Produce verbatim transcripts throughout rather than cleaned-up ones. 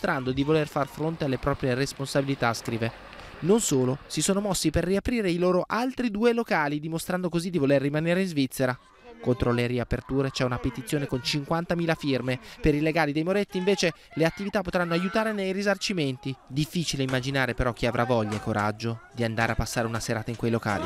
dimostrando di voler far fronte alle proprie responsabilità, scrive. Non solo, si sono mossi per riaprire i loro altri due locali, dimostrando così di voler rimanere in Svizzera. Contro le riaperture c'è una petizione con cinquantamila firme. Per i legali dei Moretti invece le attività potranno aiutare nei risarcimenti. Difficile immaginare però chi avrà voglia e coraggio di andare a passare una serata in quei locali.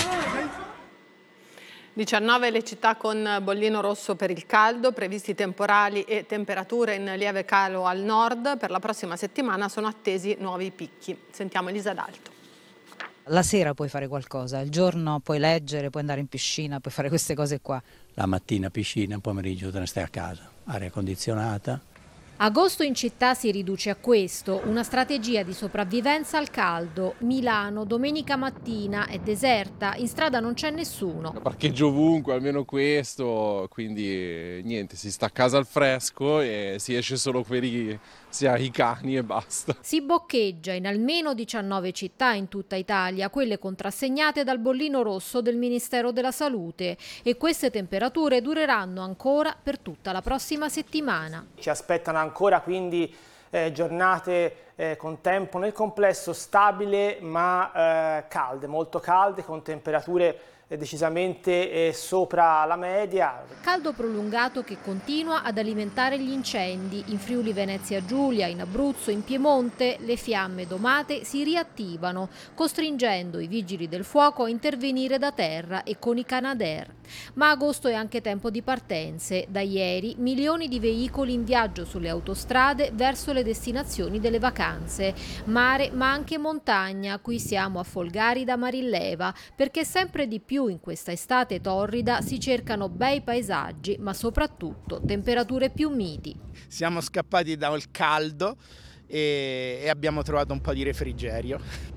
diciannove le città con bollino rosso per il caldo, previsti temporali e temperature in lieve calo al nord. Per la prossima settimana sono attesi nuovi picchi. Sentiamo Elisa D'Alto. La sera puoi fare qualcosa, il giorno puoi leggere, puoi andare in piscina, puoi fare queste cose qua. La mattina piscina, il pomeriggio te ne stai a casa, aria condizionata. Agosto in città si riduce a questo, una strategia di sopravvivenza al caldo. Milano, domenica mattina, è deserta, in strada non c'è nessuno. Parcheggio ovunque, almeno questo, quindi niente, si sta a casa al fresco e si esce solo per i, sia i cani e basta. Si boccheggia in almeno diciannove città in tutta Italia, quelle contrassegnate dal bollino rosso del Ministero della Salute, e queste temperature dureranno ancora per tutta la prossima settimana. Ci aspettano ancora quindi eh, giornate eh, con tempo nel complesso stabile ma eh, calde, molto calde, con temperature eh, decisamente eh, sopra la media. Caldo prolungato che continua ad alimentare gli incendi. In Friuli Venezia Giulia, in Abruzzo, in Piemonte le fiamme domate si riattivano, costringendo i vigili del fuoco a intervenire da terra e con i Canadair. Ma agosto è anche tempo di partenze. Da ieri milioni di veicoli in viaggio sulle autostrade verso le destinazioni delle vacanze. Mare ma anche montagna. Qui siamo a Folgari da Marilleva, perché sempre di più in questa estate torrida si cercano bei paesaggi, ma soprattutto temperature più miti. Siamo scappati dal caldo e, e abbiamo trovato un po' di refrigerio.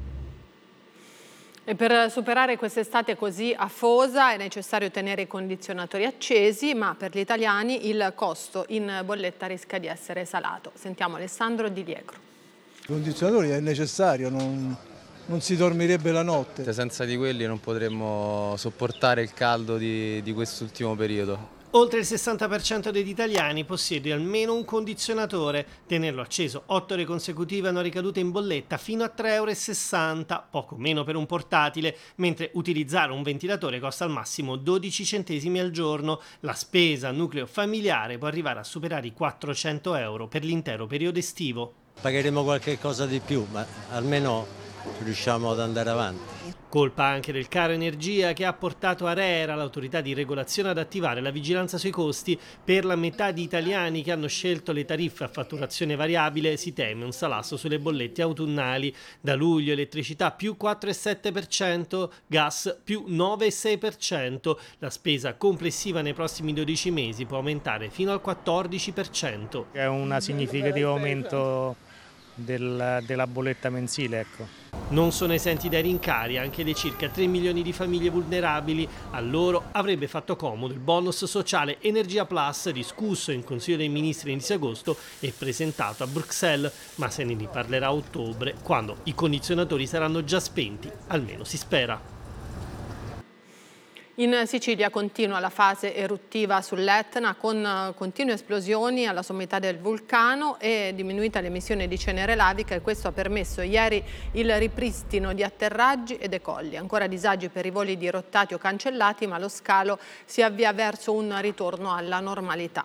E per superare quest'estate così afosa è necessario tenere i condizionatori accesi, ma per gli italiani il costo in bolletta rischia di essere salato. Sentiamo Alessandro Di Liegro. I condizionatori è necessario, non, non si dormirebbe la notte. Senza di quelli non potremmo sopportare il caldo di, di quest'ultimo periodo. Oltre il sessanta per cento degli italiani possiede almeno un condizionatore. Tenerlo acceso otto ore consecutive ha una ricaduta in bolletta fino a tre virgola sessanta euro, poco meno per un portatile, mentre utilizzare un ventilatore costa al massimo dodici centesimi al giorno. La spesa nucleo familiare può arrivare a superare i quattrocento euro per l'intero periodo estivo. Pagheremo qualche cosa di più, ma almeno riusciamo ad andare avanti. Colpa anche del caro energia che ha portato ARERA, l'autorità di regolazione, ad attivare la vigilanza sui costi. Per la metà di italiani che hanno scelto le tariffe a fatturazione variabile si teme un salasso sulle bollette autunnali. Da luglio elettricità più quattro virgola sette per cento, gas più nove virgola sei per cento. La spesa complessiva nei prossimi dodici mesi può aumentare fino al quattordici per cento. È un significativo aumento del, della bolletta mensile, ecco. Non sono esenti dai rincari anche dei circa tre milioni di famiglie vulnerabili. A loro avrebbe fatto comodo il bonus sociale Energia Plus, discusso in Consiglio dei Ministri inizio agosto e presentato a Bruxelles, ma se ne riparlerà a ottobre, quando i condizionatori saranno già spenti, almeno si spera. In Sicilia continua la fase eruttiva sull'Etna con continue esplosioni alla sommità del vulcano e diminuita l'emissione di cenere lavica, e questo ha permesso ieri il ripristino di atterraggi e decolli. Ancora disagi per i voli dirottati o cancellati, ma lo scalo si avvia verso un ritorno alla normalità.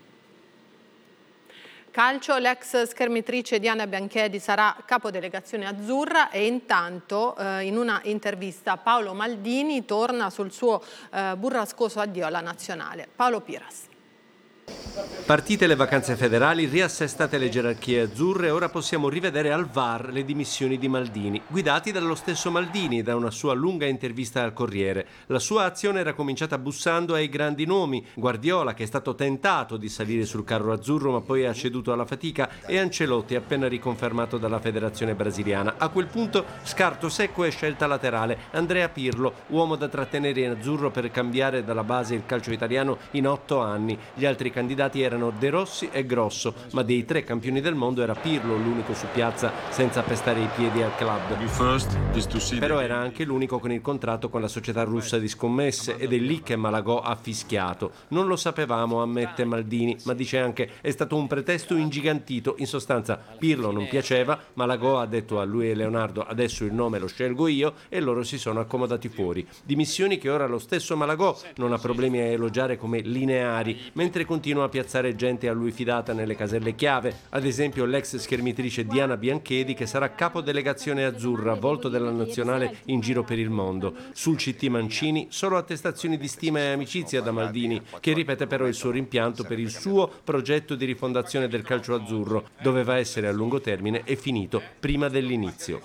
Calcio, l'ex schermitrice Diana Bianchedi sarà capodelegazione azzurra e intanto eh, in una intervista Paolo Maldini torna sul suo eh, burrascoso addio alla nazionale. Paolo Piras. Partite le vacanze federali, riassestate le gerarchie azzurre, ora possiamo rivedere al V A R le dimissioni di Maldini, guidati dallo stesso Maldini da una sua lunga intervista al Corriere. La sua azione era cominciata bussando ai grandi nomi: Guardiola, che è stato tentato di salire sul carro azzurro ma poi ha ceduto alla fatica, e Ancelotti, appena riconfermato dalla federazione brasiliana. A quel punto scarto secco e scelta laterale: Andrea Pirlo, uomo da trattenere in azzurro per cambiare dalla base il calcio italiano in otto anni. Gli altri candidati erano De Rossi e Grosso, ma dei tre campioni del mondo era Pirlo l'unico su piazza senza pestare i piedi al club. Però era anche l'unico con il contratto con la società russa di scommesse ed è lì che Malagò ha fischiato. Non lo sapevamo, ammette Maldini, ma dice anche è stato un pretesto ingigantito. In sostanza Pirlo non piaceva, Malagò ha detto a lui e Leonardo adesso il nome lo scelgo io e loro si sono accomodati fuori. Dimissioni che ora lo stesso Malagò non ha problemi a elogiare come lineari, mentre continua a piazzare gente a lui fidata nelle caselle chiave, ad esempio l'ex schermitrice Diana Bianchedi che sarà capodelegazione azzurra, volto della nazionale in giro per il mondo. Sul C T Mancini solo attestazioni di stima e amicizia da Maldini, che ripete però il suo rimpianto per il suo progetto di rifondazione del calcio azzurro. Doveva essere a lungo termine e finito prima dell'inizio.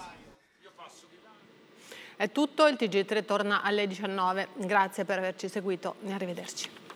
È tutto, il T G tre torna alle diciannove. Grazie per averci seguito e arrivederci.